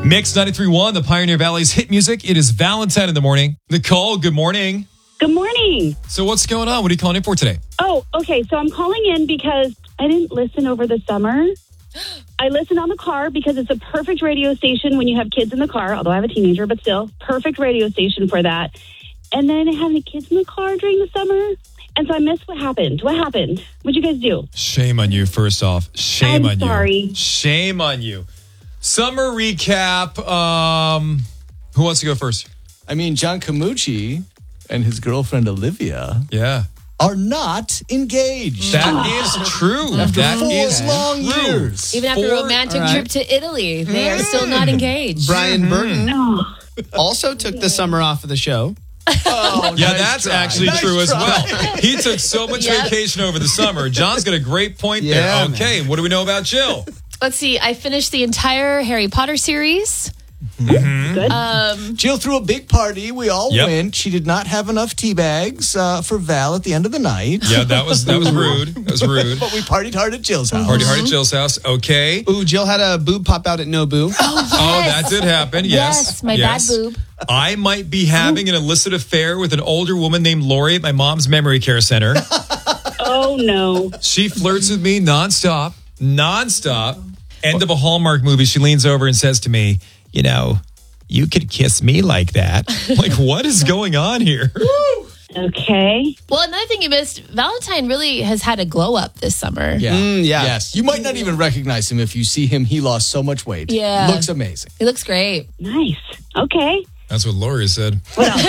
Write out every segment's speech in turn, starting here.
Mix 93.1, the Pioneer Valley's hit music. It is Valentine in the morning. Nicole, good morning. Good morning. So what's going on? What are you calling in for today? Oh, okay. So I'm calling in because I didn't listen over the summer. I listened on the car because it's a perfect radio station when you have kids in the car, although I have a teenager, but still, perfect radio station for that. And then I had any kids in the car during the summer, and so I missed what happened. What happened? What'd you guys do? Shame on you, first off. Shame on sorry. you. Shame on you. Summer recap. Who wants to go first? I mean, John Camucci and his girlfriend Olivia are not engaged. That is true. That is long true. years. Even after a romantic trip to Italy, they are still not engaged. Brian Burton also took the summer off of the show. Oh, Yeah, nice that's try. actually Nice true as try. well. He took so much vacation over the summer. John's got a great point Yeah, there. Okay, what do we know about Jill? Let's see. I finished the entire Harry Potter series. Good. Jill threw a big party. We all Yep. went. She did not have enough tea bags for Val at the end of the night. Yeah, that was rude. That was rude. But we partied hard at Jill's house. Party hard at Jill's house. Okay. Ooh, Jill had a boob pop out at Nobu. Oh, that did happen. Yes. Yes, my bad boob. I might be having an illicit affair with an older woman named Lori at my mom's memory care center. Oh, no. She flirts with me nonstop. End of a Hallmark movie, she leans over and says to me, you know, you could kiss me like that. Like, what is going on here? Okay. Well, another thing you missed, Valentine really has had a glow up this summer. Yeah. Yeah. Yes. You might not even recognize him if you see him. He lost so much weight. Yeah. Looks amazing. He looks great. Nice. Okay. That's what Lori said.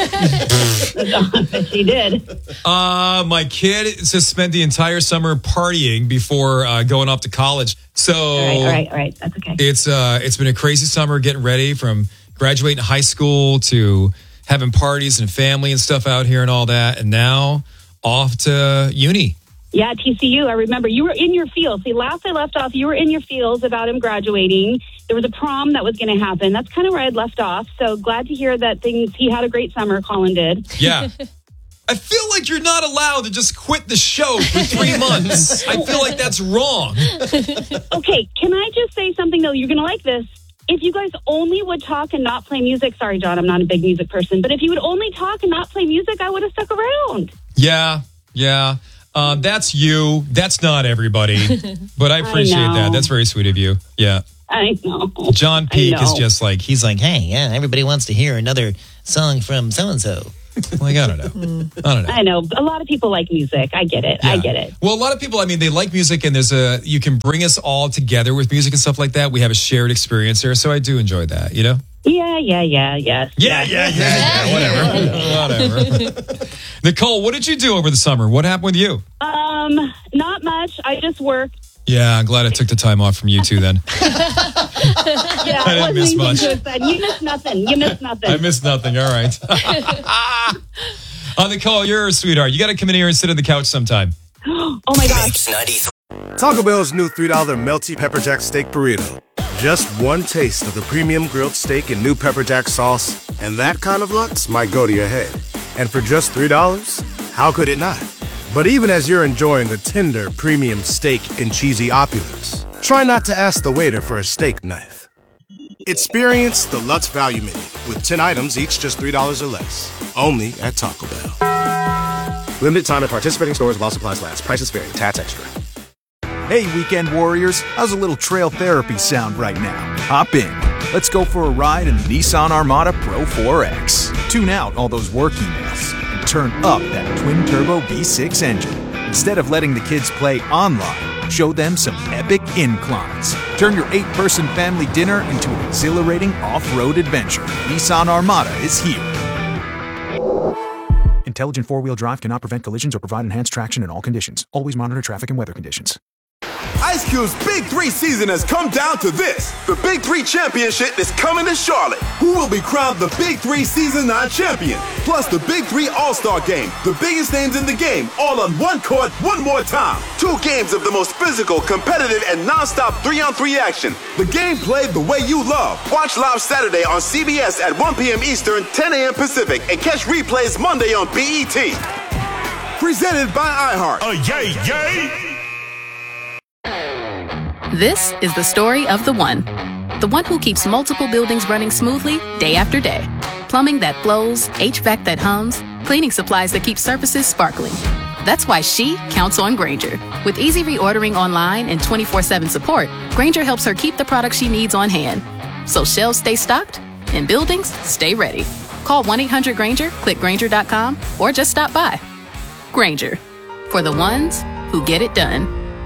She did. My kid just spent the entire summer partying before going off to college. So All right. That's okay. it's been a crazy summer getting ready from graduating high school to having parties and family and stuff out here and all that. And now off to uni. Yeah, TCU. I remember you were in your field. See, last I left off, you were in your fields about him graduating. There was a prom that was going to happen. That's kind of where I'd left off. So glad to hear that he had a great summer, Colin did. Yeah. I feel like you're not allowed to just quit the show for 3 months. I feel like that's wrong. Okay, can I just say something, though? You're going to like this. If you guys only would talk and not play music, sorry, John, I'm not a big music person, but if you would only talk and not play music, I would have stuck around. Yeah. That's you. That's not everybody. But I appreciate that. That's very sweet of you. Yeah. I know. John Peake is just like, He's like, hey, yeah, everybody wants to hear another song from so-and-so. like, I don't know. I know. A lot of people like music. I get it. Yeah. I get it. Well, a lot of people, I mean, they like music and you can bring us all together with music and stuff like that. We have a shared experience there. So I do enjoy that, you know? Yeah. Whatever. Nicole, what did you do over the summer? What happened with you? Not much. I just worked. Yeah, I'm glad I took the time off from you too then. Yeah, I didn't miss much. You missed nothing. I missed nothing. All right. Nicole, you're a sweetheart. You got to come in here and sit on the couch sometime. Oh my gosh. Taco Bell's new $3 melty pepper jack steak burrito. Just one taste of the premium grilled steak and new pepper jack sauce, and that kind of lux might go to your head. And for just $3, how could it not? But even as you're enjoying the tender premium steak and cheesy opulence, try not to ask the waiter for a steak knife. Experience the Lutz Value Menu with 10 items, each just $3 or less. Only at Taco Bell. Limited time at participating stores while supplies last. Prices vary. Tats extra. Hey, weekend warriors, how's a little trail therapy sound right now? Hop in. Let's go for a ride in the Nissan Armada Pro 4X. Tune out all those work emails and turn up that twin-turbo V6 engine. Instead of letting the kids play online, show them some epic inclines. Turn your 8-person family dinner into an exhilarating off-road adventure. Nissan Armada is here. Intelligent four-wheel drive cannot prevent collisions or provide enhanced traction in all conditions. Always monitor traffic and weather conditions. Ice Cube's Big 3 season has come down to this. The Big 3 Championship is coming to Charlotte. Who will be crowned the Big 3 Season 9 champion? Plus the Big 3 All-Star Game. The biggest names in the game, all on one court, one more time. 2 games of the most physical, competitive, and non-stop 3-on-3 action. The game played the way you love. Watch live Saturday on CBS at 1 p.m. Eastern, 10 a.m. Pacific, and catch replays Monday on BET. Presented by iHeart. This is the story of the one. the one who keeps multiple buildings running smoothly day after day. Plumbing that flows, HVAC that hums, cleaning supplies that keep surfaces sparkling. That's why she counts on Grainger. With easy reordering online and 24/7 support, Grainger helps her keep the products she needs on hand. So shelves stay stocked and buildings stay ready. Call 1-800-GRAINGER, click Grainger.com, or just stop by. Grainger, for the ones who get it done.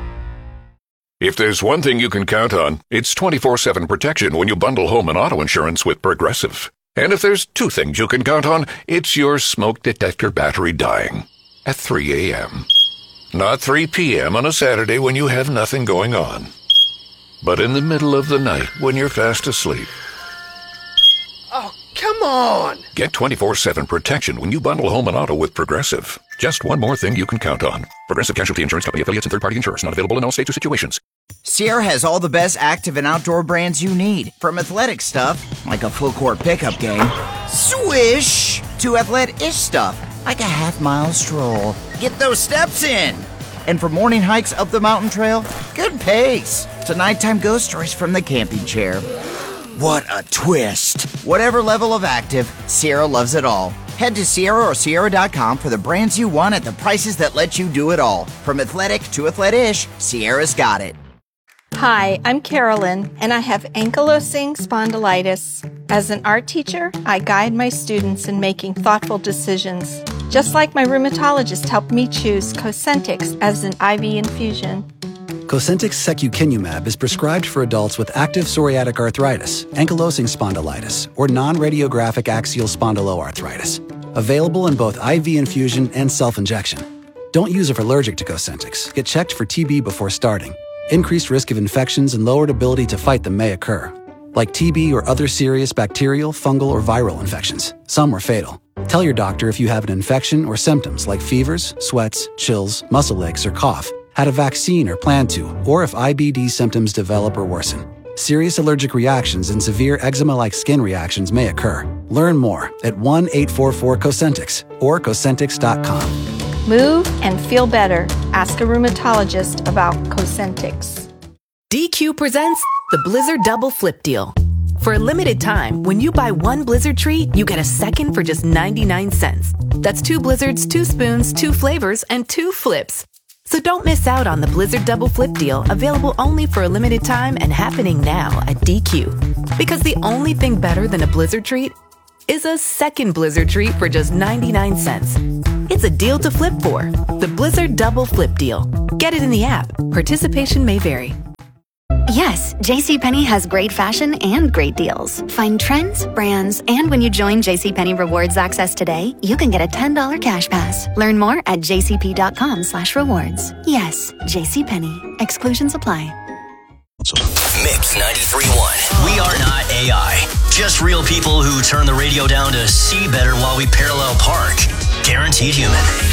If there's one thing you can count on, it's 24/7 protection when you bundle home and auto insurance with Progressive. And if there's two things you can count on, it's your smoke detector battery dying at 3 a.m. Not 3 p.m. on a Saturday when you have nothing going on, but in the middle of the night when you're fast asleep. Oh, come on! Get 24/7 protection when you bundle home and auto with Progressive. Just one more thing you can count on. Progressive Casualty Insurance Company affiliates and third-party insurers. Not available in all states or situations. Sierra has all the best active and outdoor brands you need. From athletic stuff, like a full-court pickup game, swish, to athlete-ish stuff, like a half-mile stroll. Get those steps in. And for morning hikes up the mountain trail, good pace. To nighttime ghost stories from the camping chair. What a twist. Whatever level of active, Sierra loves it all. Head to Sierra or Sierra.com for the brands you want at the prices that let you do it all. From athletic to athlete-ish, Sierra's got it. Hi, I'm Carolyn, and I have ankylosing spondylitis. As an art teacher, I guide my students in making thoughtful decisions. Just like my rheumatologist helped me choose Cosentyx as an IV infusion. Cosentyx secukinumab is prescribed for adults with active psoriatic arthritis, ankylosing spondylitis, or non-radiographic axial spondyloarthritis. Available in both IV infusion and self-injection. Don't use if allergic to Cosentyx. Get checked for TB before starting. Increased risk of infections and lowered ability to fight them may occur, like TB or other serious bacterial, fungal, or viral infections. Some are fatal. Tell your doctor if you have an infection or symptoms like fevers, sweats, chills, muscle aches, or cough, had a vaccine or plan to, or if IBD symptoms develop or worsen. Serious allergic reactions and severe eczema-like skin reactions may occur. Learn more at 1-844-COSENTYX or Cosentyx.com. Move and feel better. Ask a rheumatologist about Cosentyx. DQ presents the Blizzard Double Flip Deal. For a limited time, when you buy one Blizzard treat, you get a second for just 99 cents. That's 2 Blizzards, 2 spoons, 2 flavors, and 2 flips. So don't miss out on the Blizzard Double Flip Deal, available only for a limited time and happening now at DQ. Because the only thing better than a Blizzard treat is a second Blizzard treat for just 99 cents. It's a deal to flip for. The Blizzard Double Flip Deal. Get it in the app. Participation may vary. Yes, JCPenney has great fashion and great deals. Find trends, brands, and when you join JCPenney Rewards Access today, you can get a $10 cash pass. Learn more at jcp.com/rewards. Yes, JCPenney. Exclusions apply. Mix 93.1. We are not AI. Just real people who turn the radio down to see better while we parallel park. Guaranteed human.